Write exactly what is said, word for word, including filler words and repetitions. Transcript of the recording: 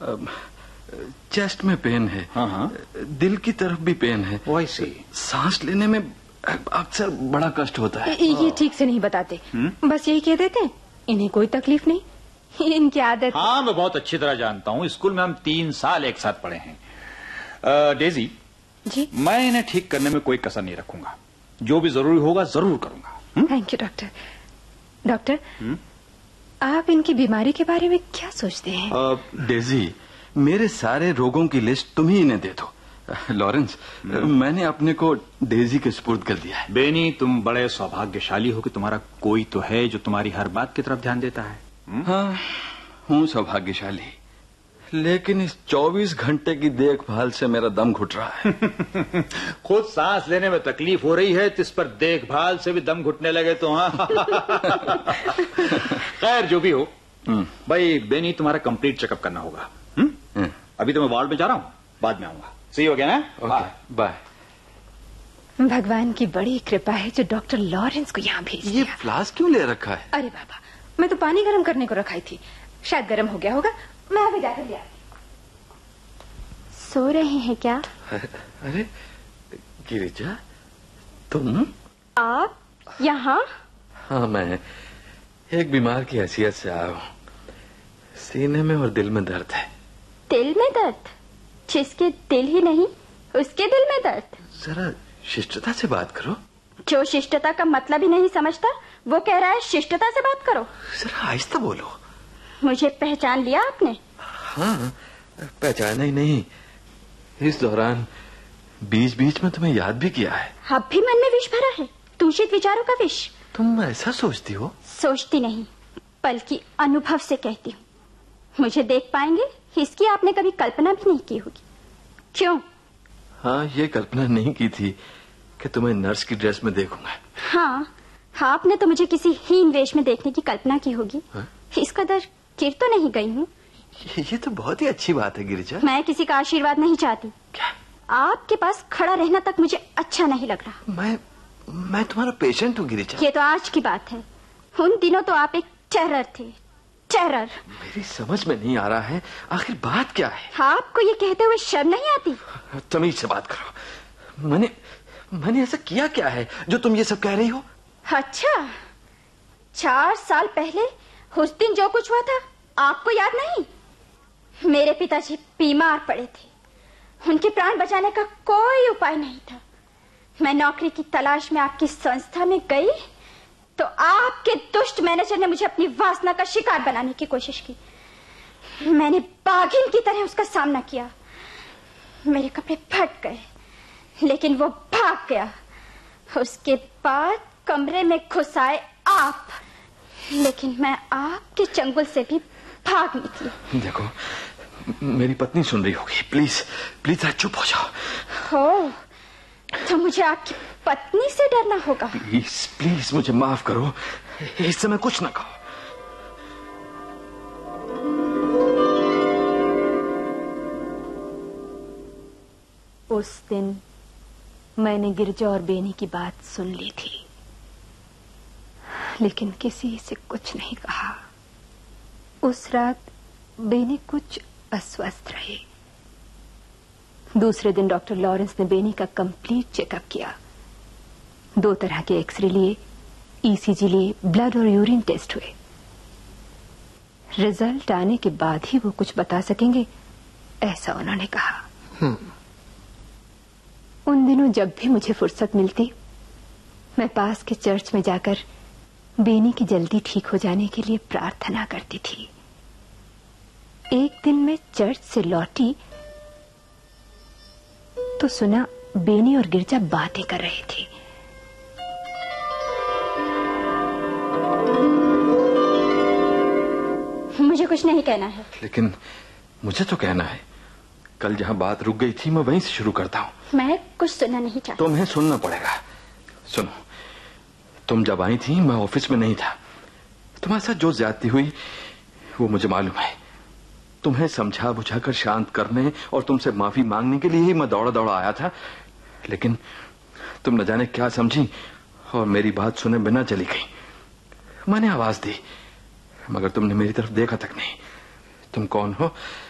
Chest में pen है। हाँ हाँ। दिल की तरफ भी पेन है। वैसे सांस लेने में अक्सर बड़ा कष्ट होता है। ये ठीक से नहीं बताते, बस यही कह देते हैं इन्हें कोई तकलीफ नहीं, इनकी आदत। हाँ, मैं बहुत अच्छी तरह जानता हूँ, स्कूल में हम तीन साल एक साथ पढ़े हैं। डेजी जी, मैं इन्हें ठीक करने में कोई कसर नहीं रखूंगा, जो भी जरूरी होगा जरूर करूंगा। Thank you doctor. डॉक्टर, आप इनकी बीमारी के बारे में क्या सोचते हैं? uh, डेजी, मेरे सारे रोगों की लिस्ट तुम ही इन्हें दे दो। लॉरेंस, मैंने अपने को डेजी के सुपुर्द कर दिया है। बेनी, तुम बड़े सौभाग्यशाली हो कि तुम्हारा कोई तो है जो तुम्हारी हर बात की तरफ ध्यान देता है। हुँ? हाँ, हूँ सौभाग्यशाली, लेकिन इस चौबीस घंटे की देखभाल से मेरा दम घुट रहा है। खुद सांस लेने में तकलीफ हो रही है, तो इस पर देखभाल से भी दम घुटने लगे तो। हाँ। खैर, जो भी हो भाई, बेनी तुम्हारा कंप्लीट चेकअप करना होगा। हुँ? अभी तो मैं वार्ड में जा रहा हूँ, बाद में आऊंगा। सही हो गया ना? बाय। भगवान की बड़ी कृपा है जो डॉक्टर लॉरेंस को यहाँ भेज दिया। ये फ्लास्क क्यों ले रखा है? अरे बाबा, मैं तो पानी गर्म करने को रखाई थी, शायद गर्म हो गया होगा, मैं अभी जाकर ले आती। सो रहे हैं क्या? अरे गिरिजा, तुम? आप यहाँ? हाँ, मैं एक बीमार की हैसियत से आया हूँ। सीने में और दिल में दर्द है। दिल में दर्द? जिसके दिल ही नहीं उसके दिल में दर्द? जरा शिष्टता से बात करो। जो शिष्टता का मतलब ही नहीं समझता वो कह रहा है शिष्टता से बात करो। जरा आहिस्ता बोलो। मुझे पहचान लिया आपने? हाँ, पहचाना ही नहीं, इस दौरान बीच बीच में तुम्हें याद भी किया है। अब भी मन में विष भरा है, दूषित विचारों का विष। तुम ऐसा सोचती हो? सोचती नहीं, बल्कि अनुभव से कहती हूँ। मुझे देख पाएंगे इसकी आपने कभी कल्पना भी नहीं की होगी। क्यों? हाँ, ये कल्पना नहीं की थी कि तुम्हें नर्स की ड्रेस में देखूंगा। हाँ, आपने तो मुझे किसी हीन वेश में देखने की कल्पना की होगी। हाँ? इस कदर गिर तो नहीं गई हूँ। ये, ये तो बहुत ही अच्छी बात है गिरिजा। मैं किसी का आशीर्वाद नहीं चाहती। क्या? आपके पास खड़ा रहना तक मुझे अच्छा नहीं लग रहा। मैं मैं तुम्हारा पेशेंट हूँ गिरिजा। ये तो आज की बात है, उन दिनों तो आप एक टेरर थे, टेरर। मेरी समझ में नहीं आ रहा है, आखिर बात क्या है? आपको ये कहते हुए शर्म नहीं आती? तमीज से बात करो। मैंने मैंने ऐसा किया क्या है जो तुम ये सब कह रही हो? अच्छा, चार साल पहले उस दिन जो कुछ हुआ था आपको याद नहीं? मेरे पिताजी बीमार पड़े थे, उनके प्राण बचाने का कोई उपाय नहीं था। मैं नौकरी की तलाश में आपकी संस्था में गई तो आपके दुष्ट मैनेजर ने मुझे अपनी वासना का शिकार बनाने की कोशिश की। मैंने बाघिन की तरह उसका सामना किया। मेरे कपड़े फट गए, लेकिन वो भाग गया। उसके बाद कमरे में घुस आए आप, लेकिन मैं आपके चंगुल से भी भाग निकली। देखो, मेरी पत्नी सुन रही होगी, प्लीज प्लीज चुप हो जाओ। हो तो मुझे आपकी पत्नी से डरना होगा। प्लीज प्लीज मुझे माफ करो, इस समय कुछ ना कहो। उस दिन मैंने गिरजा और बेनी की बात सुन ली थी, लेकिन किसी से कुछ नहीं कहा। उस रात बेनी कुछ अस्वस्थ रहे। दूसरे दिन डॉक्टर लॉरेंस ने बेनी का कंप्लीट चेकअप किया। दो तरह के एक्सरे लिए, ईसीजी लिए, ब्लड और यूरिन टेस्ट हुए। रिजल्ट आने के बाद ही वो कुछ बता सकेंगे, ऐसा उन्होंने कहा। उन दिनों जब भी मुझे फुर्सत मिलती, मैं पास के चर्च में जाकर बेनी की जल्दी ठीक हो जाने के लिए प्रार्थना करती थी। एक दिन मैं चर्च से लौटी तो सुना बेनी और गिरजा बातें कर रहे थे। मुझे कुछ नहीं कहना है। लेकिन मुझे तो कहना है। कल जहां बात रुक गई थी मैं वहीं से शुरू करता हूं। मैं कुछ सुनना नहीं चाहती। तुम्हें सुनना पड़ेगा। सुनो, तुम जब आई थी मैं ऑफिस में नहीं था। तुम्हारे साथ जो ज्यादती हुई वो मुझे मालूम है। तुम्हें समझा बुझाकर शांत करने और तुमसे माफी मांगने के लिए ही मैं दौड़ा दौड़ा आया था, लेकिन तुम न जाने क्या समझी और मेरी बात सुने बिना चली गई। मैंने आवाज दी मगर तुमने मेरी तरफ देखा तक नहीं। तुम कौन हो